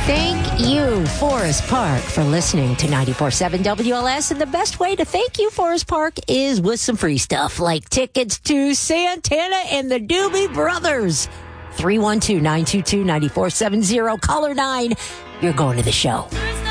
Thank you, Forest Park, for listening to 94.7 WLS. And the best way to thank you, Forest Park, is with some free stuff like tickets to Santana and the Doobie Brothers. 312-922-9470, caller 9. You're going to the show.